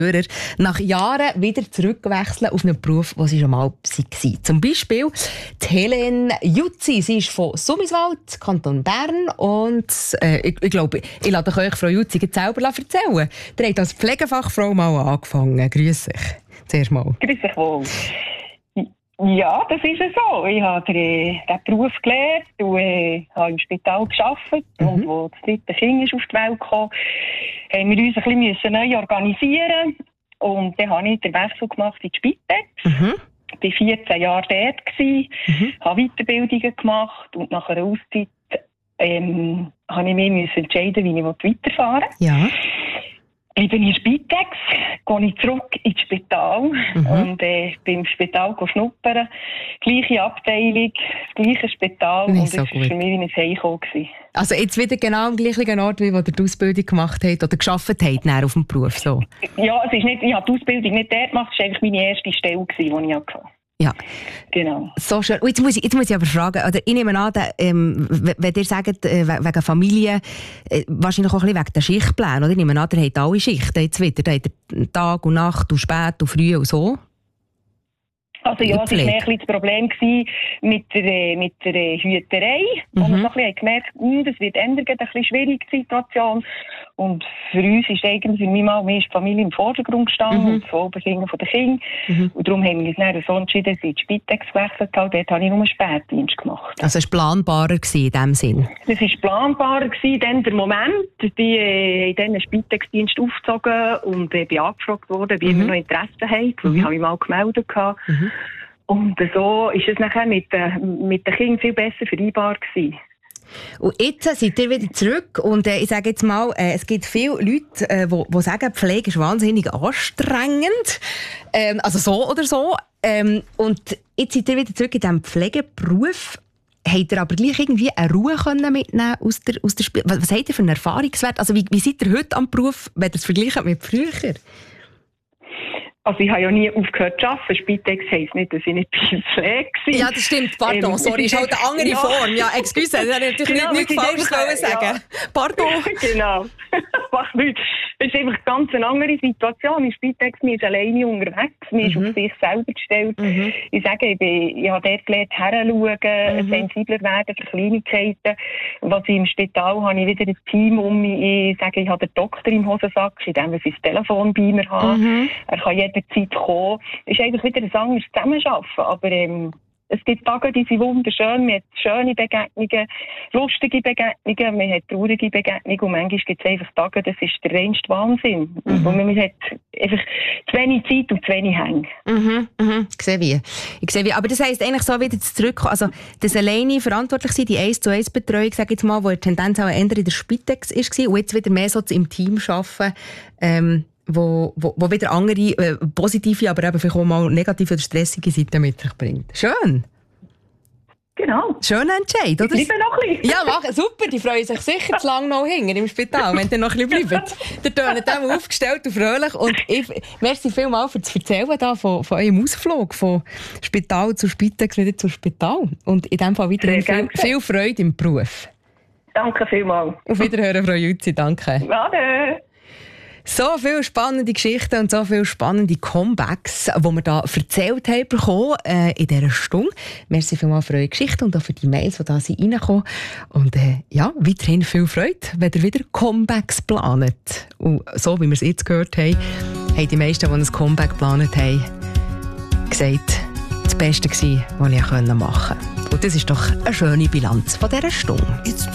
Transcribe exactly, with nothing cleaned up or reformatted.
nach Jahren wieder zurückwechseln auf einen Beruf, wo sie schon mal war. Zum Beispiel die Helene Jutzi. Sie ist von Summiswald, Kanton Bern. Und äh, ich, ich glaube, ich lasse euch Frau Jutzi selber erzählen. Ihr habt als Pflegefachfrau mal angefangen. Grüß dich. Zuerst mal. Grüß dich wohl. Ja, das ist es so. Ich habe den, den Beruf gelernt und äh, habe im Spital gearbeitet. Mhm. Und als das dritte Kind ist auf die Welt kam, haben wir uns ein bisschen neu organisieren. Und dann habe ich den Wechsel gemacht in die Spitex. Mhm. Ich war vierzehn Jahre dort, mhm. habe Weiterbildungen gemacht und nach einer Auszeit ähm, habe ich mich entscheiden, wie ich weiterfahren will. Ja. Bleibe in der Spitex, gehe ich zurück ins Spital mhm. und äh, bin im Spital schnuppern. Gleiche Abteilung, das gleiche Spital. Nicht und so das war für mich wie ein Heimkommen. Also jetzt wieder genau am gleichen Ort, wie wo ihr die Ausbildung gemacht habt oder gearbeitet habt auf dem Beruf? So. Ja, es ist nicht, ich habe die Ausbildung nicht dort gemacht, es war einfach meine erste Stelle, die ich hatte. Ja, genau. So schön. Und jetzt, muss ich, jetzt muss ich aber fragen, oder ich nehme an, ähm, wenn ihr sagt, äh, wegen Familie, äh, wahrscheinlich auch ein bisschen wegen der Schichtpläne, oder? Ich nehme an, ihr habt alle Schichten jetzt wieder. Ihr habt Tag und Nacht und spät und früh und so. Also ja, es war mehr das Problem mit der, mit der Hüterei, wo mhm. wir so ein bisschen gemerkt haben, das wird ändern, ein bisschen schwierig, die Situation. Und für uns ist eigentlich für mich mal mehr die Familie im Vordergrund gestanden mhm. und das Wohlbefinden der Kinder. Mhm. Und darum haben wir uns dann so entschieden, dass ich in die Spitex gewechselt habe. Dort habe ich nur einen Spätdienst gemacht. Also es war planbarer in diesem Sinn? Es war planbarer gewesen, dann der Moment. Die äh, haben dann einen Spitex-Dienst aufgezogen und äh, bin angefragt worden, wie mhm. wir noch Interesse haben, weil mhm. ich habe mich mal gemeldet hatte. Mhm. Und so ist es nachher mit, äh, mit den Kindern viel besser vereinbar gewesen. Und jetzt seid ihr wieder zurück und äh, ich sage jetzt mal, äh, es gibt viele Leute, die äh, sagen, Pflege ist wahnsinnig anstrengend, ähm, also so oder so. Ähm, und jetzt seid ihr wieder zurück in diesem Pflegeberuf. Habt ihr aber gleich irgendwie eine Ruhe können mitnehmen aus der, aus der Spiel? Was, was habt ihr für einen Erfahrungswert? Also wie, wie seid ihr heute am Beruf, wenn ihr es vergleicht mit früher? Also ich habe ja nie aufgehört zu arbeiten. Spitex heisst nicht, dass ich nicht bei der Pflege war. Ja, das stimmt. Pardon, ähm, sorry, ist halt eine andere ja. Form. Ja, excuse, das hätte ich natürlich genau, nicht falsch sagen. Ja. Pardon. Genau. Macht nichts. Es ist einfach ganz eine andere Situation. In Spitex, man ist alleine unterwegs, man ist mhm. auf sich selber gestellt. Mhm. Ich sage, ich, bin, ich habe dort gelernt, herzuschauen, mhm. sensibler werden für Kleinigkeiten. Was ich im Spital habe, ich wieder ein Team um mich. Ich sage, ich habe den Doktor im Hosensack, indem ich das Telefon bei mir habe. Mhm. Er kann jederzeit kommen. Es ist eigentlich wieder ein anderes Zusammenarbeiten. Aber ähm, es gibt Tage, die sind wunderschön. Man hat schöne Begegnungen, lustige Begegnungen, man hat traurige Begegnungen und manchmal gibt es einfach Tage, das ist der reinste Wahnsinn. Mhm. Und man hat einfach zu wenig Zeit und zu wenig Hänge. Mhm, mhm. Ich sehe wie. Ich sehe wie. Aber das heisst eigentlich so wieder zurückkommen, also das alleine verantwortlich sein, die eins zu eins Betreuung, sage ich jetzt mal, wo die Tendenz auch eher in der Spitex war und jetzt wieder mehr so im Team arbeiten, ähm, Wo, wo, wo wieder andere äh, positive, aber eben vielleicht auch mal negative oder stressige Seiten mit sich bringt. Schön. Genau. Schöner Entscheid, oder? Ich bleibe noch ein bisschen. Ja, mach, super. Die freuen sich sicher zu lange noch hinten im Spital, wenn ihr noch ein bisschen bleibt. Der Ton hat auch aufgestellt und fröhlich. Und ich, merci vielmals für das Erzählen da von, von eurem Ausflug von Spital zu Spitex wieder zu Spital. Und in diesem Fall wieder viel, viel Freude im Beruf. Danke vielmals. Auf Wiederhören, Frau Jutzi. Danke. Ade. So viele spannende Geschichten und so viele spannende Comebacks, die wir hier erzählt haben bekommen, äh, in dieser Stunde. Merci vielmals für eure Geschichten und auch für die Mails, die da reinkommen. Und äh, ja, weiterhin viel Freude, wenn ihr wieder Comebacks planet. Und so wie wir es jetzt gehört haben, haben die meisten, die ein Comeback geplant haben, gesagt, das Beste war, was ich machen konnte. Und das ist doch eine schöne Bilanz von dieser Stunde.